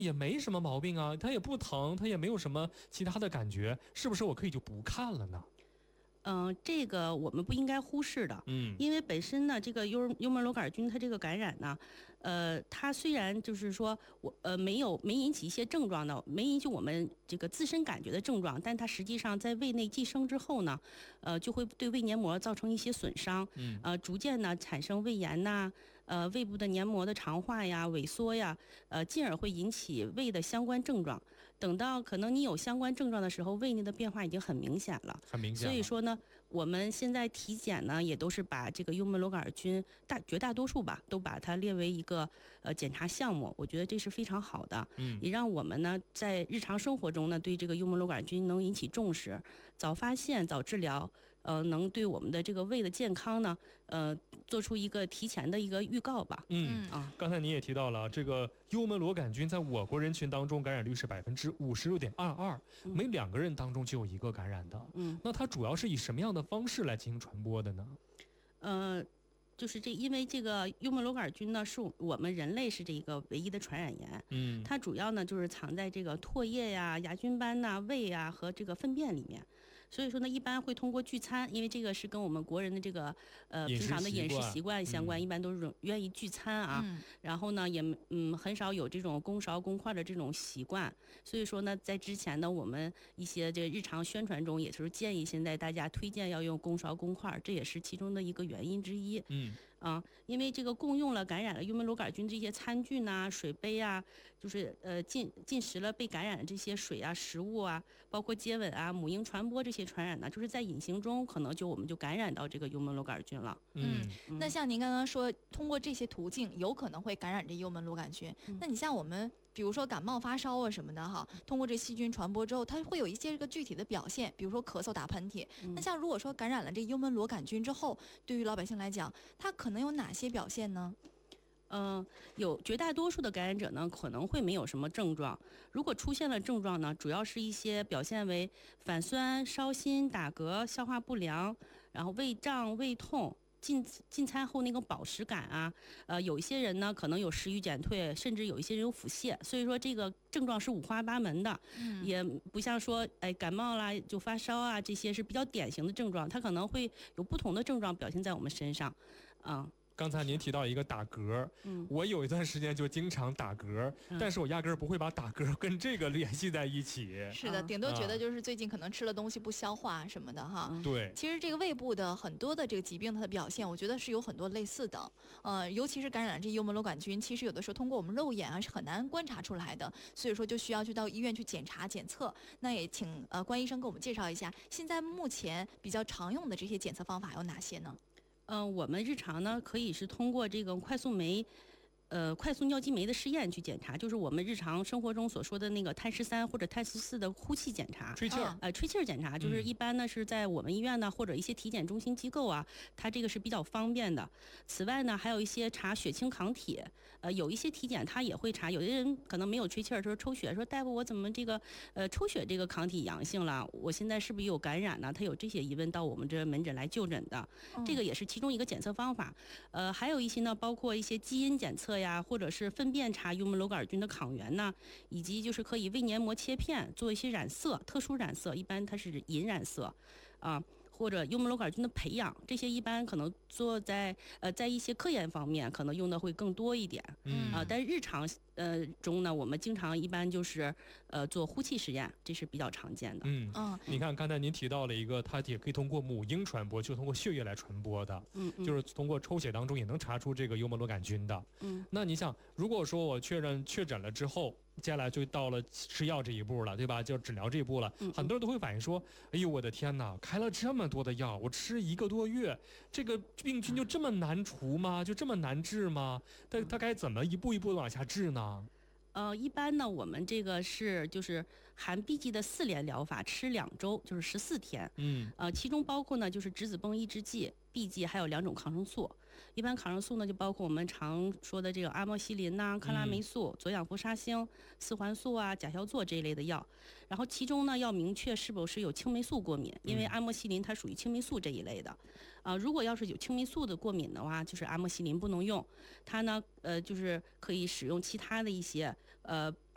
也没什么毛病啊，它也不疼，它也没有什么其他的感觉，是不是我可以就不看了呢？ 这个我们不应该忽视的，因为本身呢，这个幽门螺杆菌它这个感染呢，它虽然就是说没引起一些症状的，没引起我们这个自身感觉的症状，但它实际上在胃内寄生之后呢，就会对胃黏膜造成一些损伤，逐渐呢产生胃炎呐，胃部的黏膜的肠化呀、萎缩呀，进而会引起胃的相关症状。等到可能你有相关症状的时候，胃内的变化已经很明显了， 很明显。 所以说呢，我们现在体检呢，也都是把这个幽门螺杆菌绝大多数吧，都把它列为一个检查项目。我觉得这是非常好的，也让我们呢在日常生活中呢，对这个幽门螺杆菌能引起重视，早发现早治疗，能对我们的这个胃的健康呢，做出一个提前的一个预告吧。 刚才你也提到了，这个幽门螺杆菌在我国人群当中感染率是56.22%，每2个人当中就有1个感染的。那它主要是以什么样的方式来进行传播的呢？ 就是因为这个幽门螺杆菌呢，是我们人类是这个唯一的传染源。它主要呢就是藏在这个唾液呀、牙菌斑呐、胃呀和这个粪便里面。所以说呢，一般会通过聚餐，因为这个是跟我们国人的这个平常的饮食习惯相关，一般都是愿意聚餐啊。然后呢，也很少有这种公勺公筷的这种习惯。所以说呢，在之前呢，我们一些这个日常宣传中，也就是建议现在大家推荐要用公勺公筷，这也是其中的一个原因之一。因为这个共用了感染了幽门螺杆菌这些餐具呐、水杯啊，就是进食了被感染的这些水啊、食物啊，包括接吻啊、母婴传播这些传染呢，就是在隐形中可能我们就感染到这个幽门螺杆菌了。 那像您刚刚说，通过这些途径有可能会感染这幽门螺杆菌，那你像我们比如说感冒发烧啊什么的哈，通过这细菌传播之后，它会有一些这个具体的表现，比如说咳嗽、打喷嚏。那像如果说感染了这幽门螺杆菌之后，对于老百姓来讲，它可能有哪些表现呢？ 有绝大多数的感染者呢，可能会没有什么症状。如果出现了症状呢，主要是一些表现为反酸、烧心、打嗝、消化不良，然后胃胀、胃痛。进餐后那个饱食感啊，有一些人呢可能有食欲减退，甚至有一些人有腹泻，所以说这个症状是五花八门的，也不像说感冒啦就发烧啊，这些是比较典型的症状，它可能会有不同的症状表现在我们身上， 刚才您提到一个打嗝，我有一段时间就经常打嗝，但是我压根儿不会把打嗝跟这个联系在一起。 是的，顶多觉得就是最近可能吃了东西不消化什么的哈。 对， 其实这个胃部的很多的这个疾病，它的表现，我觉得是有很多类似的。尤其是感染这幽门螺杆菌，其实有的时候通过我们肉眼啊是很难观察出来的，所以说就需要去到医院去检查检测。那也请关医生给我们介绍一下，现在目前比较常用的这些检测方法有哪些呢？ 我们日常呢可以是通过这个快速尿激酶的试验去检查，就是我们日常生活中所说的那个碳13或者碳14的呼气检查， 吹气儿， 吹气儿检查，就是一般呢是在我们医院呢或者一些体检中心机构啊，它这个是比较方便的。此外呢，还有一些查血清抗体，有一些体检它也会查，有的人可能没有吹气儿，说抽血，说大夫我怎么这个抽血这个抗体阳性了，我现在是不是有感染呢？他有这些疑问到我们这门诊来就诊的，这个也是其中一个检测方法。还有一些呢，包括一些基因检测呀，或者是粪便查幽门螺杆菌的抗原呐，以及就是可以胃黏膜切片做一些染色，特殊染色，一般它是银染色，或者幽门螺杆菌的培养，这些一般可能做在一些科研方面可能用的会更多一点，但是日常中呢，我们经常一般就是做呼气实验，这是比较常见的。 你看刚才您提到了一个，它也可以通过母婴传播，就通过血液来传播的，就是通过抽血当中也能查出这个幽门螺杆菌的。那你想，如果说我确诊了之后，接下来就到了吃药这一步了，对吧？就治疗这一步了，很多人都会反映说，哎呦我的天哪，开了这么多的药，我吃1个多月，这个病菌就这么难除吗？就这么难治吗？它该怎么一步一步的往下治呢？ 一般呢，我们这个就是含 B 剂的4联疗法，吃2周，就是14天。其中包括呢就是质子泵抑制剂。B 剂还有2种抗生素，一般抗生素呢就包括我们常说的这个阿莫西林呐、克拉霉素、左氧氟沙星、四环素啊、甲硝唑这一类的药。然后其中呢要明确是否是有青霉素过敏，因为阿莫西林它属于青霉素这一类的。如果要是有青霉素的过敏的话，就是阿莫西林不能用，它呢就是可以使用其他的一些